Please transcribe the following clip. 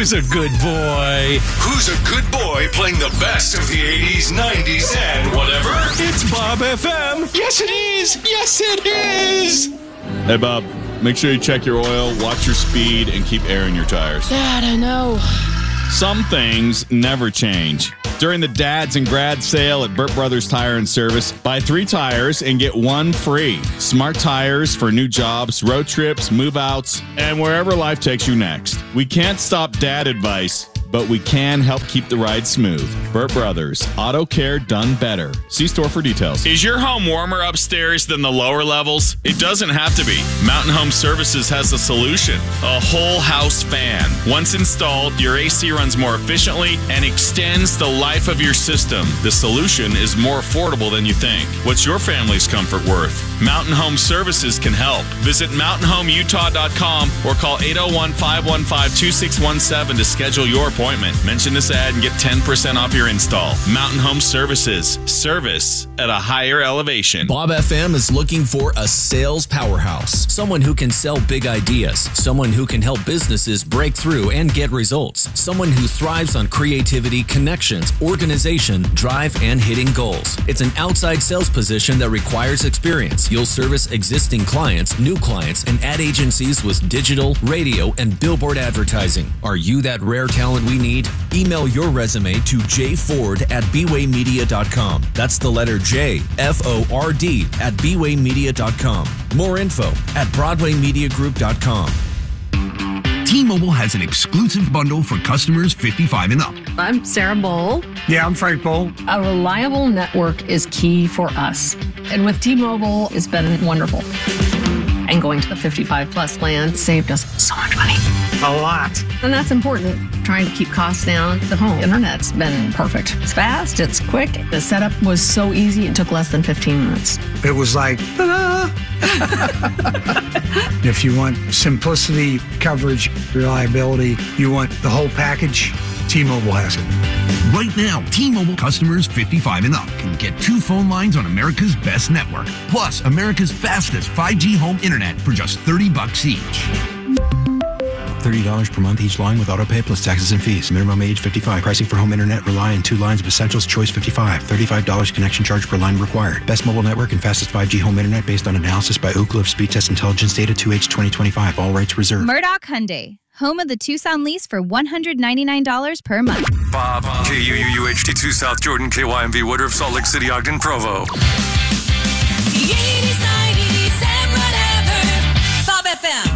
Who's a good boy? Who's a good boy playing the best of the 80s, 90s, and whatever? It's Bob FM. Yes, it is. Yes, it is. Hey, Bob, make sure you check your oil, watch your speed, and keep airing your tires. Dad, I know. Some things never change. During the Dads and Grads sale at Burt Brothers Tire and Service, buy 3 tires and get 1 free. Smart tires for new jobs, road trips, move-outs, and wherever life takes you next. We can't stop dad advice, but we can help keep the ride smooth. Burt Brothers, auto care done better. See store for details. Is your home warmer upstairs than the lower levels? It doesn't have to be. Mountain Home Services has a solution. A whole house fan. Once installed, your AC runs more efficiently and extends the life of your system. The solution is more affordable than you think. What's your family's comfort worth? Mountain Home Services can help. Visit mountainhomeutah.com or call 801-515-2617 to schedule your appointment. Mention this ad and get 10% off your install. Mountain Home Services. Service at a higher elevation. Bob FM is looking for a sales powerhouse. Someone who can sell big ideas. Someone who can help businesses break through and get results. Someone who thrives on creativity, connections, organization, drive, and hitting goals. It's an outside sales position that requires experience. You'll service existing clients, new clients, and ad agencies with digital, radio, and billboard advertising. Are you that rare talent we need? Email your resume to jford@bwaymedia.com. That's the letter J, F-O-R-D at bwaymedia.com. More info at broadwaymediagroup.com. T-Mobile has an exclusive bundle for customers 55 and up. I'm Sarah Bowl. Yeah, I'm Frank Bowl. A reliable network is key for us. And with T-Mobile, it's been wonderful. And going to the 55 plus plan saved us so much money. A lot. And that's important. Trying to keep costs down. The home internet's been perfect. It's fast, it's quick. The setup was so easy, it took less than 15 minutes. It was like, ta-da! If you want simplicity, coverage, reliability, you want the whole package, T-Mobile has it. Right now, T-Mobile customers 55 and up can get 2 phone lines on America's best network, plus America's fastest 5G home internet for just $30 each. $30 per month each line with autopay plus taxes and fees. Minimum age 55. Pricing for home internet rely on 2 lines of essentials. Choice 55. $35 connection charge per line required. Best mobile network and fastest 5G home internet based on analysis by Ookla of Speed Test Intelligence data 2H 2025. All rights reserved. Murdoch Hyundai. Home of the Tucson lease for $199 per month. Bob, KUUU HD2 South Jordan, KYMV Woodruff, Salt Lake City, Ogden, Provo. The 80s, 90s, and whatever. Bob FM.